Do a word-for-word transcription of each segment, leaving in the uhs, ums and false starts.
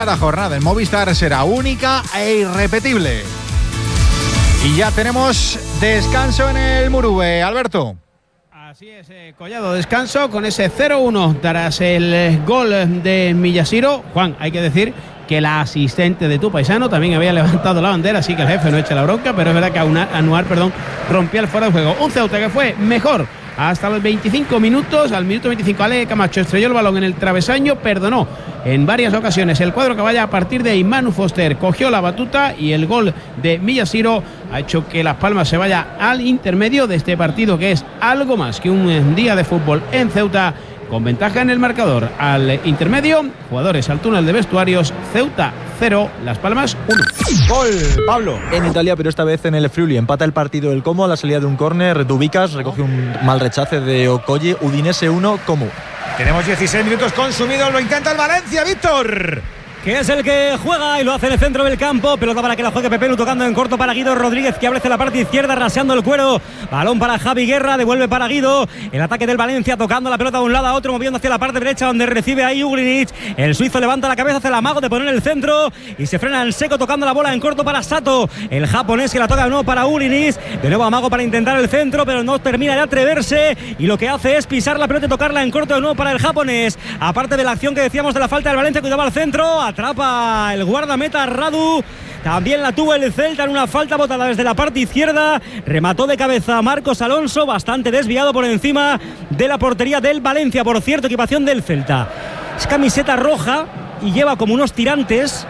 La jornada en Movistar será única e irrepetible. Y ya tenemos descanso en el Murube, Alberto. Así es, eh, Collado, descanso con ese cero uno tras el eh, gol de Millasiro. Juan, hay que decir que la asistente de tu paisano también había levantado la bandera, así que el jefe no echa la bronca, pero es verdad que Anuar, Anuar perdón, rompía el fuera de juego. Un Ceuta que fue mejor hasta los veinticinco minutos. Al minuto veinticinco, Ale Camacho estrelló el balón en el travesaño, perdonó en varias ocasiones el cuadro que vaya. A partir de ahí Manu Foster cogió la batuta y el gol de Millasiro ha hecho que Las Palmas se vaya al intermedio de este partido, que es algo más que un día de fútbol en Ceuta, con ventaja en el marcador. Al intermedio, jugadores al túnel de vestuarios, Ceuta cero, Las Palmas uno. Gol, Pablo. En Italia, pero esta vez en el Friuli. Empata el partido el Como a la salida de un córner. Dubicas recoge un mal rechace de Okoye. Udinese uno, Como. Tenemos dieciséis minutos consumidos. Lo intenta el Valencia, Víctor. Que es el que juega y lo hace en el centro del campo. Pelota para que la juegue Pepelu, tocando en corto para Guido Rodríguez, que abre hacia la parte izquierda, raseando el cuero. Balón para Javi Guerra, devuelve para Guido. El ataque del Valencia, tocando la pelota de un lado a otro, moviendo hacia la parte derecha, donde recibe ahí Ugrinic. El suizo levanta la cabeza, hace el amago de poner el centro y se frena en seco, tocando la bola en corto para Sato. El japonés que la toca de nuevo para Ugrinic. De nuevo amago para intentar el centro, pero no termina de atreverse. Y lo que hace es pisar la pelota y tocarla en corto de nuevo para el japonés. Aparte de la acción que decíamos de la falta del Valencia, cuidaba al centro. Atrapa el guardameta Radu. También la tuvo el Celta en una falta botada desde la parte izquierda. Remató de cabeza Marcos Alonso, bastante desviado por encima de la portería del Valencia. Por cierto, equipación del Celta. Es camiseta roja y lleva como unos tirantes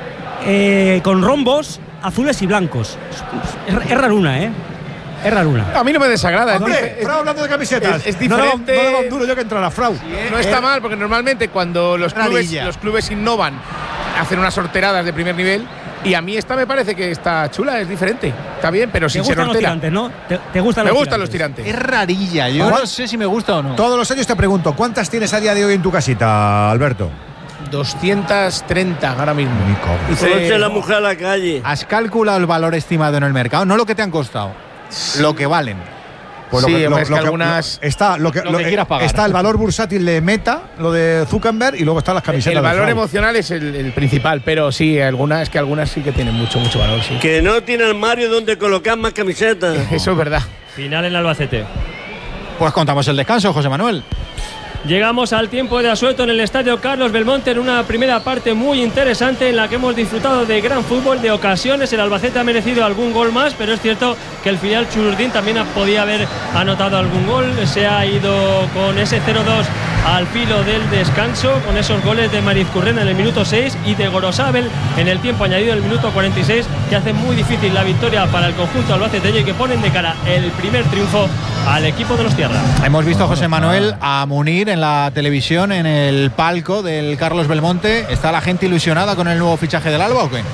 eh, con rombos azules y blancos. Es, es raruna, ¿eh? Es raruna. A mí no me desagrada. Hombre, es, Frau hablando de camisetas. Es, es diferente. No le va un duro yo que entrara, Frau. Sí, no está eh, mal, porque normalmente cuando los clubes, los clubes innovan, hacen unas sorteradas de primer nivel. Y a mí esta me parece que está chula, es diferente. Está bien, pero sin ser hortera. Los tirantes, ¿no? ¿Te, te gustan me los gustan tirantes? los tirantes. Es rarilla, yo no sé si me gusta o no. Todos los años te pregunto, ¿cuántas tienes a día de hoy en tu casita, Alberto? doscientas treinta ahora mismo. Y se echa la mujer a la calle. ¿Has calculado el valor estimado en el mercado? No lo que te han costado, sí. Lo que valen. Pues sí, lo que, lo, es lo que que, algunas lo, está lo que, lo lo, que quieras pagar. Está el valor bursátil de Meta, lo de Zuckerberg, y luego están las camisetas. El valor de emocional es el, el principal, pero sí, algunas que algunas sí que tienen mucho, mucho valor. Sí. Que no tiene armario donde colocar más camisetas. Eso es verdad. Final en Albacete. Pues contamos el descanso, José Manuel. Llegamos al tiempo de asueto en el estadio Carlos Belmonte, en una primera parte muy interesante en la que hemos disfrutado de gran fútbol, de ocasiones. El Albacete ha merecido algún gol más, pero es cierto que el filial Chururdín también podía haber anotado algún gol. Se ha ido con ese cero dos al filo del descanso, con esos goles de Marizcurrena en el minuto seis y de Gorosabel en el tiempo añadido en el minuto cuarenta y seis, que hacen muy difícil la victoria para el conjunto albaceteño y que ponen de cara el primer triunfo al equipo de los Tierra. Hemos visto, José Manuel, a Munir en la televisión, en el palco del Carlos Belmonte. ¿Está la gente ilusionada con el nuevo fichaje del Alba o qué?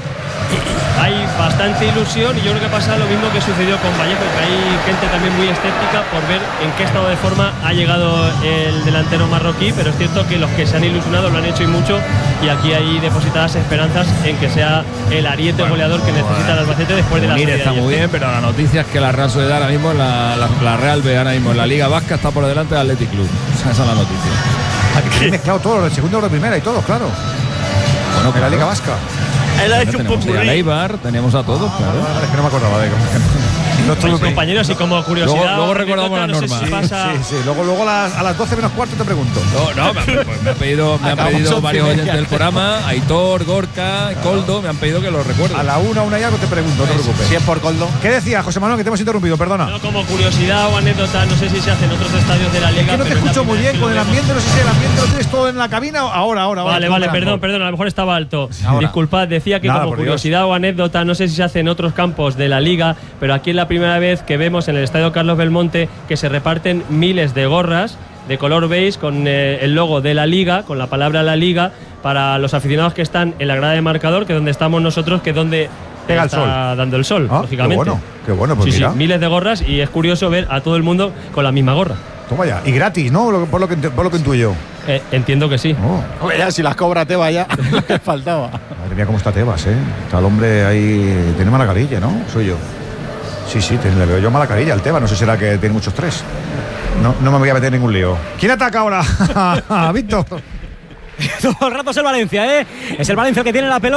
Hay bastante ilusión y yo creo que pasa lo mismo que sucedió con Vallejo, que hay gente también muy escéptica por ver en qué estado de forma ha llegado el delantero marroquí, pero es cierto que los que se han ilusionado lo han hecho y mucho, y aquí hay depositadas esperanzas en que sea el ariete bueno, goleador que necesita bueno, el Albacete después de la salida. Está muy bien, pero la noticia es que la Real Sociedad ahora mismo, la, la, la Real B ahora mismo en la Liga Vasca está por delante del Athletic Club. Esa es la noticia. Aquí he mezclado todo, el segundo, la primera y todo, claro. Bueno, que la Liga Vasca. Él ha bueno, hecho un poco a Leibar, teníamos a todos, ah, claro. Vale, es que no me acordaba de Mis compañeros, y como curiosidad. Luego, luego recordamos las no normas. Si sí, pasa... sí, sí. Luego, luego a, las, a las doce menos cuarto te pregunto. No, no, me, pues me, han pedido, me han pedido varios oyentes del programa, Aitor, Gorka, Coldo, me han pedido que lo recuerde. A la una, una y algo te pregunto, no te preocupes. Si es por Coldo. ¿Qué decías, José Manuel, que te hemos interrumpido? Perdona. No, como curiosidad o anécdota, no sé si se hace en otros estadios de la Liga. Es que no te escucho muy bien con el ambiente, no sé si el ambiente lo tienes todo en la cabina o ahora, ahora. Vale, ahora, vale, perdón, perdón, a lo mejor estaba alto. Ahora. Disculpad, decía que Nada, como curiosidad Dios. o anécdota, no sé si se hace en otros campos de la Liga, pero aquí es la primera vez que vemos en el estadio Carlos Belmonte que se reparten miles de gorras de color beige con eh, el logo de la Liga, con la palabra La Liga, para los aficionados que están en la grada de marcador, que es donde estamos nosotros, que es donde pega está el sol. dando el sol, Ah, lógicamente. Qué bueno, qué bueno, pues sí, mira. sí, miles de gorras, y es curioso ver a todo el mundo con la misma gorra. Toma ya. Y gratis, ¿no? Por lo que, por lo que, por lo que intuyo. Eh, entiendo que sí. Oh. Oye, ya, si las cobra Tebas ya, le faltaba. Madre mía, cómo está Tebas, ¿eh? Está el hombre ahí. Tiene mala carilla, ¿no? Soy yo. Sí, sí, te, le veo yo mala carilla al Tebas. No sé si será que tiene muchos tres. No, no me voy a meter en ningún lío. ¿Quién ataca ahora? Víctor. Todo el rato es el Valencia, ¿eh? Es el Valencia el que tiene la pelota.